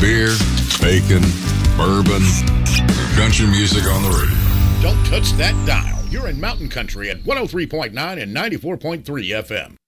Beer, bacon, bourbon, country music on the radio. Don't touch that dial. You're in Mountain Country at 103.9 and 94.3 FM.